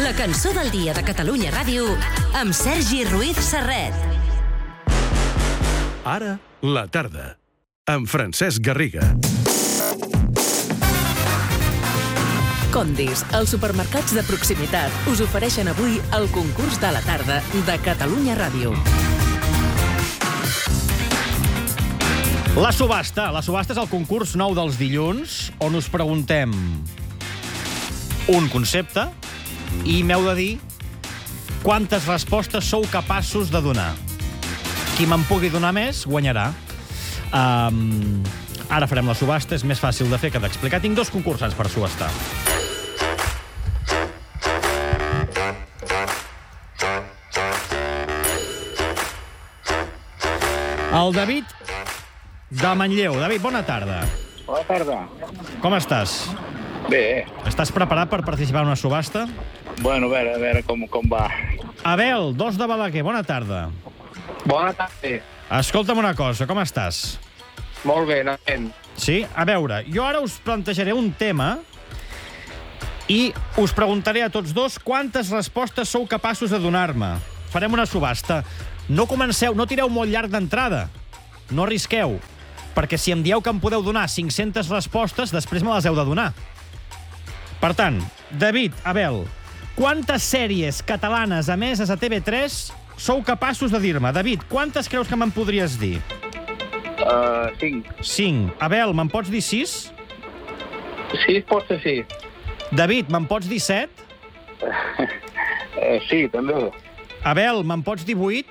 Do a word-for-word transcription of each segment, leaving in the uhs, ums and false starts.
La cançó del dia de Catalunya Ràdio amb Sergi Ruiz Serret. Ara, la tarda, amb Francesc Garriga. Condis, els supermercats de proximitat, us ofereixen avui el concurs de la tarda de Catalunya Ràdio. La subhasta. La subhasta és el concurs nou dels dilluns, on us preguntem un concepte i m'heu de dir quantes respostes sou capaços de donar. Qui me'n pugui donar més, guanyarà. Um, ara farem la subhasta, és més fàcil de fer que d'explicar. Tinc dos concursants per subhastar. El David de Manlleu. David, bona tarda. Bona tarda. Com estàs? Bé. Estàs preparat per participar en una subhasta? Bueno, a veure, a veure com, com va. Abel, dos de Balaguer, bona tarda. Bona tarda. Escolta'm una cosa, com estàs? Molt bé, anant. Sí? A veure, jo ara us plantejaré un tema i us preguntaré a tots dos quantes respostes sou capaços de donar-me. Farem una subhasta. No comenceu, no tireu molt llarg d'entrada. No arrisqueu, perquè si em dieu que em podeu donar cinc-centes respostes, després me les heu de donar. Per tant, David, Abel, quantes sèries catalanes emeses a T V tres sou capaços de dir-me? David, quantes creus que me'n podries dir? Uh, cinc. Cinc. Abel, me'n pots dir sis? Sis pot ser sí. David, me'n pots dir set? uh, sí, també. Abel, me'n pots dir vuit?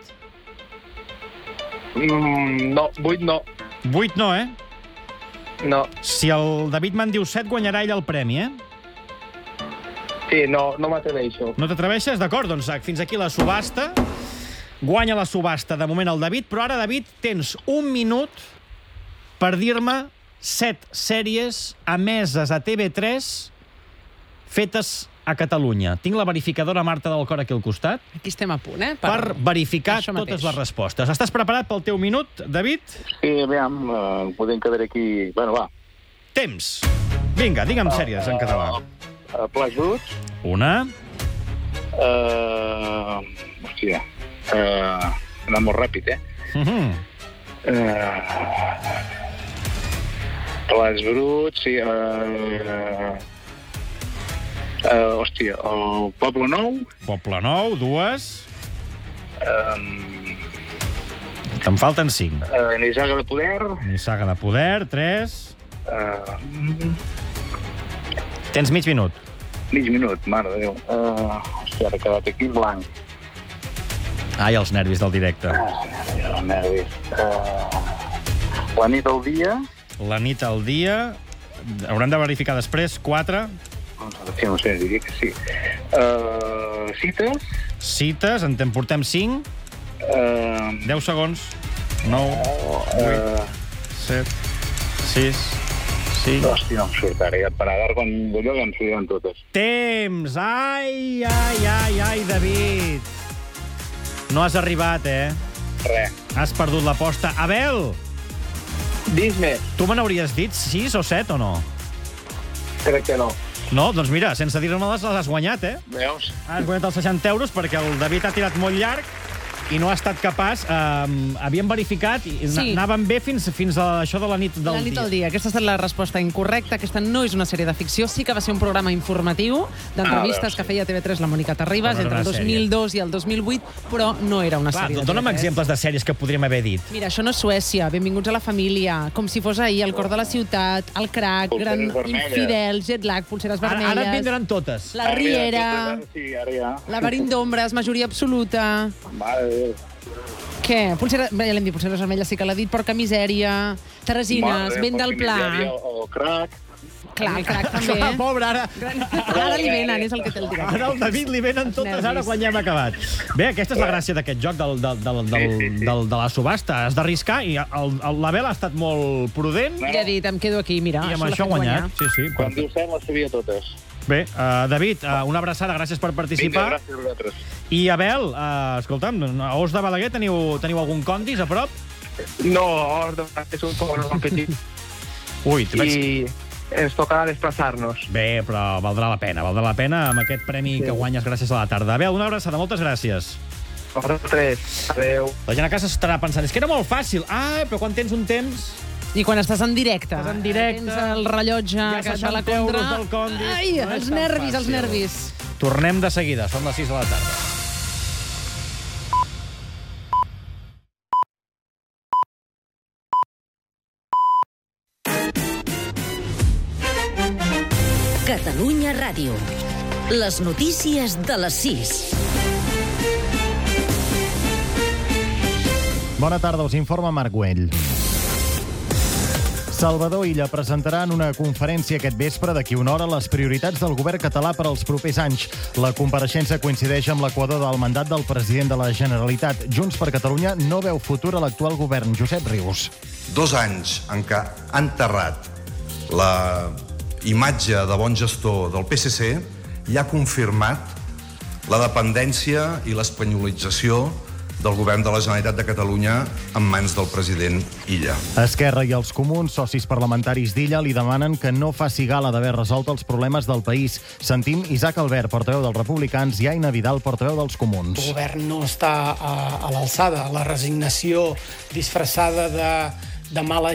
Mm, no, vuit no. Vuit no, eh? No. Si el David me'n diu set, guanyarà ell el premi, eh? Sí, no, no m'atreveixo. No t'atreveixes? D'acord, doncs fins aquí la subhasta. Guanya la subhasta de moment el David, però ara, David, tens un minut per dir-me set sèries emeses a T V tres fetes a Catalunya. Tinc la verificadora Marta del Cor aquí al costat. Aquí estem a punt, eh? Per, per verificar totes mateix. les respostes. Estàs preparat pel teu minut, David? Sí, aviam, uh, podem quedar aquí... Bueno, va. Temps. Vinga, digue'm sèries en català. Uh, uh, Plats bruts. Una. Uh, hòstia. Uh, Anant molt ràpid, eh? Uh-huh. Uh, Plats bruts, sí. Uh, uh, hòstia, el Poble Nou. Poble Nou, dues. Um, Te'n falten cinc. uh, Nissaga de Poder. Nissaga de Poder, tres. Uh, Tens mig minut. mig minut, mare de Déu. Uh, hòstia, ara he quedat aquí en blanc. Ai, els nervis del directe. Uh, nervis. Uh, la nit al dia. La nit al dia. Haurem de verificar després. Quatre. Sí, no sé, diria que sí. Uh, cites. Cites. En te'n portem cinc. Uh, Deu segons. Nou. uh, Set. Sis. Cinc. hòstia, no em surt ara. Ja per ara, quan d'allò ja em surten totes. Temps. Ai, ai, ai, ai, David. No has arribat, eh? Res. Has perdut l'aposta. Abel, Dis-me. tu me n'hauries dit sis o set o no? Crec que no. No? Doncs mira, sense dir-me-les les has guanyat, eh? Veus? Has guanyat els seixanta euros perquè el David ha tirat molt llarg i no ha estat capaç. Um, havíem verificat i Sí. anàvem bé fins, fins a això de la nit del La nit dia. al dia. Aquesta ha estat la resposta incorrecta. Aquesta no és una sèrie de ficció. Sí que va ser un programa informatiu d'entrevistes Ah, veus, que sí. feia T V tres la Mònica Terribas Però no era entre el una dos mil dos i el dos mil vuit, però no era una Clar, sèrie de dona'm T V tres. exemples de sèries que podríem haver dit. Mira, això no és Suècia, Benvinguts a la família, Com si fos ahir, El cor de la ciutat, El crac, Pulseres Gran vermelles. infidel, Jet lag, Pulseres Ara, vermelles, ara et vindran totes. La Riera, Ara sí, ara ja. Laberint d'ombres, Majoria absoluta... Mare de Déu. Què? Pulsera... Bé, ja l'hem dit, Pulseres vermelles sí que l'ha dit, Porca misèria, Teresines, Mare, Vent del Porca Pla... misèria, El crac. Clar, el crac també. Ah, pobre, ara... Ara li venen, és el que té el directe. Ara el David li venen totes nervis. ara quan ja hem acabat. Bé, aquesta és la gràcia d'aquest joc del, del, del, del, Sí, sí, sí. del, de la subhasta. Has d'arriscar i el, el Label ha estat molt prudent Ja he dit, em quedo aquí, mira. i amb l'ha això ha fet guanyat. guanyar. Sí, sí. Quan diu set, les sabia totes. Bé, uh, David, uh, una abraçada, gràcies per Vinga, participar. gràcies a vosaltres. I Abel, uh, escolta'm, a Os de Balaguer teniu, teniu algun condis a prop? No, Os de Balaguer és un poble molt petit. Ui, I ens toca desplaçar-nos. Bé, però valdrà la pena, valdrà la pena amb aquest premi Sí. que guanyes gràcies a la tarda. Abel, una abraçada, moltes gràcies. Vosaltres, adeu. La gent a casa estarà pensant, és que era molt fàcil. Ah, però quan tens un temps... I quan estàs en directe. Estàs en directe. Tens el rellotge Hi ha que et va a la seixanta euros contra. del Condis. Ai, No és els tan nervis, els fàcil. nervis. Tornem de seguida, són les sis de la tarda. Catalunya Ràdio. Les notícies de les sis. Bona tarda, us informa Marc Güell. Salvador Illa presentarà en una conferència aquest vespre d'aquí una hora les prioritats del govern català per als propers anys. La compareixença coincideix amb l'equador del mandat del president de la Generalitat. Junts per Catalunya no veu futur a l'actual govern. Josep Rius. Dos anys en què ha enterrat la imatge de bon gestor del P S C i ha confirmat la dependència i l'espanyolització del govern de la Generalitat de Catalunya en mans del president Illa. Esquerra i els comuns, socis parlamentaris d'Illa, li demanen que no faci gala d'haver resolt els problemes del país. Sentim Isaac Albert, portaveu dels republicans, i Aina Vidal, portaveu dels comuns. El govern no està a, a l'alçada. La resignació disfressada de, de mala